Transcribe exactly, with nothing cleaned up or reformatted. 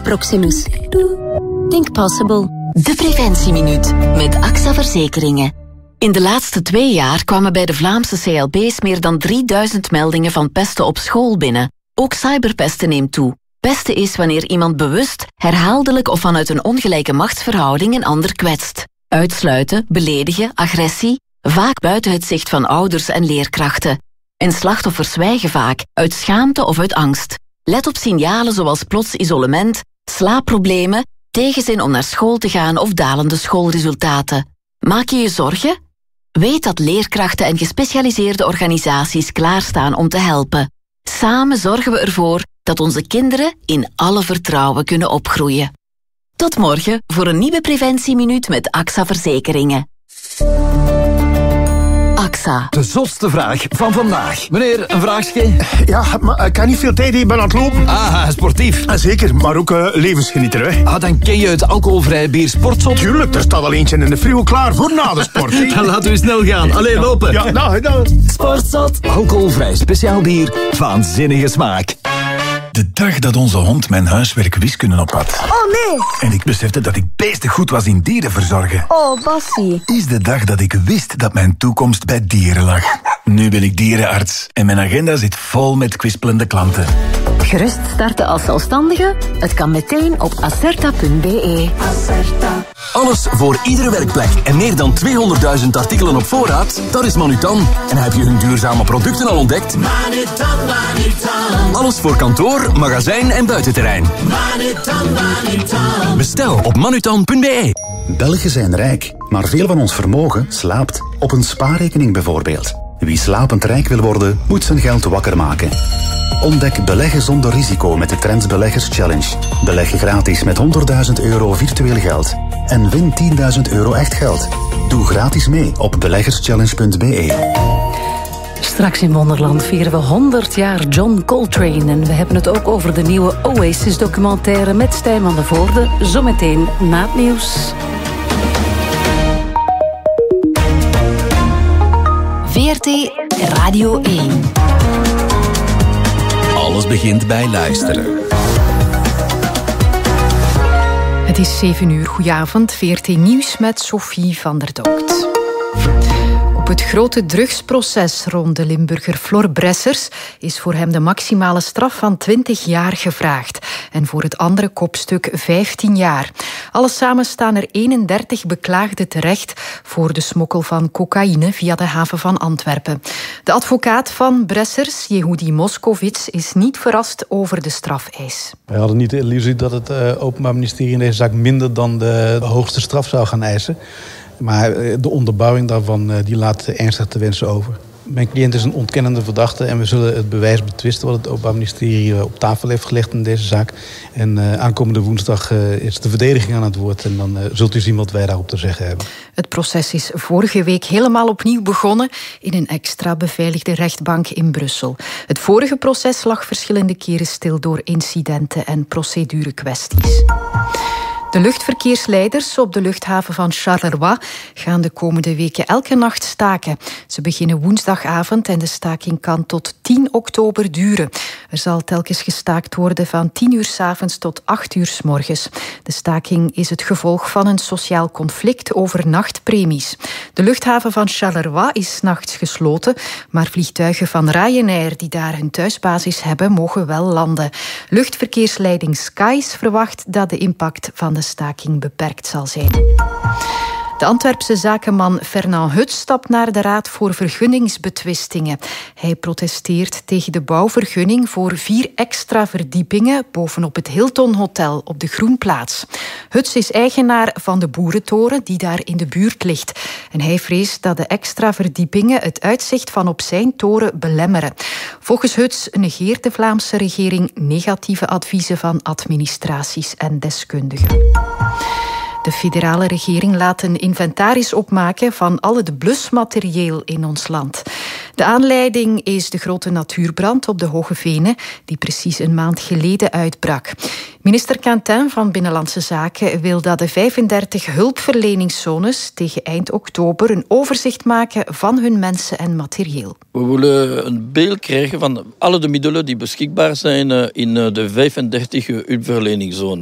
Proximus. Think possible. De Preventieminuut met A X A Verzekeringen. In de laatste twee jaar kwamen bij de Vlaamse C L B's meer dan drieduizend meldingen van pesten op school binnen. Ook cyberpesten neemt toe. Pesten is wanneer iemand bewust, herhaaldelijk of vanuit een ongelijke machtsverhouding een ander kwetst. Uitsluiten, beledigen, agressie, vaak buiten het zicht van ouders en leerkrachten. En slachtoffers zwijgen vaak, uit schaamte of uit angst. Let op signalen zoals plots isolement, slaapproblemen, tegenzin om naar school te gaan of dalende schoolresultaten. Maak je je zorgen? Weet dat leerkrachten en gespecialiseerde organisaties klaarstaan om te helpen. Samen zorgen we ervoor dat onze kinderen in alle vertrouwen kunnen opgroeien. Tot morgen voor een nieuwe Preventieminuut met A X A Verzekeringen. A X A. De zotste vraag van vandaag. Meneer, een vraagje? Ja, maar ik kan niet veel tijd, ik ben aan het lopen. Ah, sportief. Ah, zeker, maar ook uh, levensgenieter, hè. Ah, dan ken je het alcoholvrij bier Sportzot? Tuurlijk, er staat al eentje in de frigo klaar voor na de sport. Hè. Dan laten we snel gaan. Allee, lopen. Ja, nou, nou. Sportzot. Alcoholvrij speciaal bier. Waanzinnige smaak. De dag dat onze hond mijn huiswerk wiskunde op had. Oh nee! En ik besefte dat ik beestig goed was in dieren verzorgen. Oh, Bassie. Is de dag dat ik wist dat mijn toekomst bij dieren lag. Nu ben ik dierenarts en mijn agenda zit vol met kwispelende klanten. Gerust starten als zelfstandige? Het kan meteen op acerta punt be. Acerta. Alles voor iedere werkplek en meer dan tweehonderdduizend artikelen op voorraad? Dat is Manutan. En heb je hun duurzame producten al ontdekt? Manutan, Manutan. Alles voor kantoor, magazijn en buitenterrein. Manutan, Manutan. Bestel op manutan punt be. Belgen zijn rijk, maar veel van ons vermogen slaapt. Op een spaarrekening bijvoorbeeld. Wie slapend rijk wil worden, moet zijn geld wakker maken. Ontdek beleggen zonder risico met de Trends Beleggers Challenge. Beleg gratis met honderdduizend euro virtueel geld. En win tienduizend euro echt geld. Doe gratis mee op beleggerschallenge punt be. Straks in Wonderland vieren we honderd jaar John Coltrane. En we hebben het ook over de nieuwe Oasis-documentaire met Stijn van de Voorde. Zometeen na het nieuws. V R T Radio één. Alles begint bij luisteren. Het is zeven uur. Goedenavond. V R T Nieuws met Sophie van der Dokt. Op het grote drugsproces rond de Limburger Flor Bressers is voor hem de maximale straf van twintig jaar gevraagd. En voor het andere kopstuk vijftien jaar. Alles samen staan er eenendertig beklaagden terecht voor de smokkel van cocaïne via de haven van Antwerpen. De advocaat van Bressers, Yehudi Moskovits, is niet verrast over de strafeis. Wij hadden niet de illusie dat het uh, Openbaar Ministerie in deze zaak minder dan de hoogste straf zou gaan eisen. Maar de onderbouwing daarvan die laat ernstig te wensen over. Mijn cliënt is een ontkennende verdachte en we zullen het bewijs betwisten wat het Openbaar Ministerie op tafel heeft gelegd in deze zaak. En uh, aankomende woensdag uh, is de verdediging aan het woord en dan uh, zult u zien wat wij daarop te zeggen hebben. Het proces is vorige week helemaal opnieuw begonnen in een extra beveiligde rechtbank in Brussel. Het vorige proces lag verschillende keren stil door incidenten en procedurekwesties. De luchtverkeersleiders op de luchthaven van Charleroi gaan de komende weken elke nacht staken. Ze beginnen woensdagavond en de staking kan tot tien oktober duren. Er zal telkens gestaakt worden van tien uur 's avonds tot acht uur 's morgens. De staking is het gevolg van een sociaal conflict over nachtpremies. De luchthaven van Charleroi is 's nachts gesloten, maar vliegtuigen van Ryanair die daar hun thuisbasis hebben, mogen wel landen. Luchtverkeersleiding Skies verwacht dat de impact van de staking beperkt zal zijn. De Antwerpse zakenman Fernand Hut stapt naar de Raad voor Vergunningsbetwistingen. Hij protesteert tegen de bouwvergunning voor vier extra verdiepingen bovenop het Hilton Hotel op de Groenplaats. Huts is eigenaar van de Boerentoren die daar in de buurt ligt. En hij vreest dat de extra verdiepingen het uitzicht van op zijn toren belemmeren. Volgens Huts negeert de Vlaamse regering negatieve adviezen van administraties en deskundigen. De federale regering laat een inventaris opmaken van al het blusmaterieel in ons land. De aanleiding is de grote natuurbrand op de Hoge Venen, die precies een maand geleden uitbrak. Minister Quentin van Binnenlandse Zaken wil dat de vijfendertig hulpverleningszones tegen eind oktober een overzicht maken van hun mensen en materieel. We willen een beeld krijgen van alle de middelen die beschikbaar zijn in de vijfendertig hulpverleningszones.